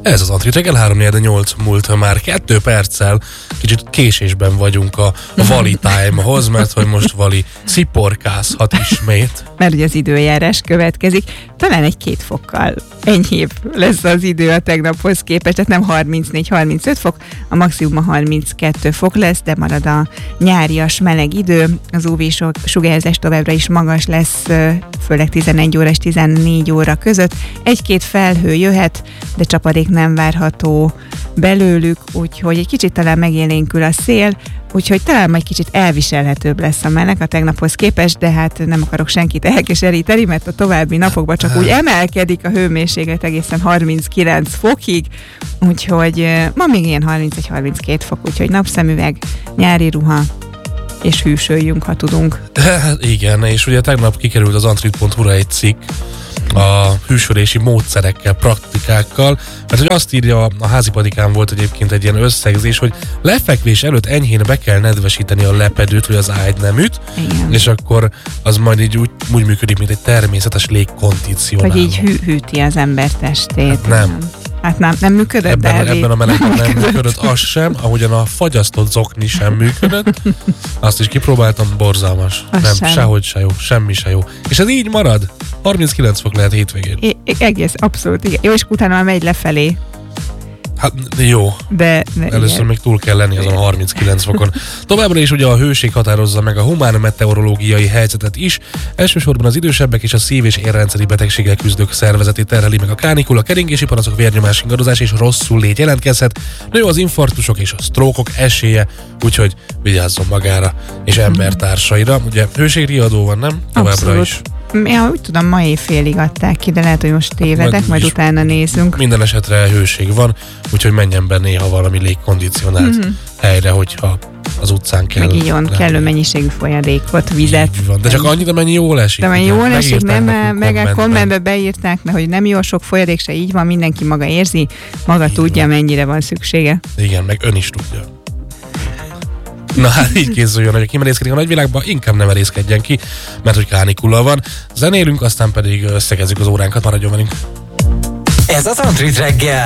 Ez az Antrit reggel 3:08 múlt már 2 perccel, kicsit késésben vagyunk a Vali time-hoz, mert hogy most Vali sziporkázhat ismét. Mert ugye az időjárás következik, talán 1-2 fokkal enyhébb lesz az idő a tegnaphoz képest, tehát nem 34-35 fok, a maximum a 32 fok lesz, de marad a nyárias meleg idő, az UV-sugárzás továbbra is magas lesz, főleg 11 óra és 14 óra között. 1-2 felhő jöhet, de csapadék nem várható belőlük, úgyhogy egy kicsit talán megélénkül a szél, úgyhogy talán majd kicsit elviselhetőbb lesz a meleg a tegnaphoz képest, de hát nem akarok senkit elkeseríteni, mert a további napokban csak úgy emelkedik a hőmérséklet egészen 39 fokig, úgyhogy ma még ilyen 31-32 fok, úgyhogy napszemüveg, nyári ruha, és hűsöljünk, ha tudunk. Igen, és ugye tegnap kikerült az antrit.hu-ra egy cikk a hűsölési módszerekkel, praktikákkal, mert hogy azt írja, a házipadikán volt egyébként egy ilyen összegzés, hogy lefekvés előtt enyhén be kell nedvesíteni a lepedőt, vagy az ágyneműt, és akkor az majd így úgy működik, mint egy természetes légkondicionáló. Vagy így hűti az ember testét. Hát nem. Hát nem működött, ebben a melegben nem működött az sem, ahogyan a fagyasztott zokni sem működött. Azt is kipróbáltam, borzalmas. Sehogy se jó, semmi se jó. És ez így marad. 39 fok lehet hétvégén. Egész, abszolút, igen. Jó, és utána már megy lefelé. Hát jó. De először igen. még túl kell lenni azon a 39 fokon. Továbbra is ugye a hőség határozza meg a humán meteorológiai helyzetet is. Elsősorban az idősebbek és a szív- és érrendszeri betegséggel küzdők szervezetét terheli meg a kánikula, keringési panaszok, vérnyomás ingadozás és rosszul lét jelentkezhet. Nő az infarktusok és a sztrókok esélye, úgyhogy vigyázzon magára és embertársaira. Ugye hőségriadó van, nem? Továbbra abszolút. is. Ja, úgy tudom, ma éjfélig adták ki, de lehet, hogy most tévedek, majd utána nézzünk. Minden esetre hőség van, úgyhogy menjen be néha valami légkondicionált helyre, hogyha az utcán kell. Meg így kellő mennyiségű folyadékot, vizet. Van, de csak annyit, amennyi jól esik. De amennyi jól esik, nem, meg a kommentbe beírták, hogy nem jó sok folyadék, se így van, mindenki maga érzi, maga így tudja, van. Mennyire van szüksége. Igen, meg ön is tudja. Na hát így készüljön, hogy aki merészkedik a nagyvilágba, inkább nem merészkedjen ki, mert hogy kánikula van. Zenélünk, aztán pedig összegezzük az óránkat, maradjon velünk. Ez az Antrit reggel.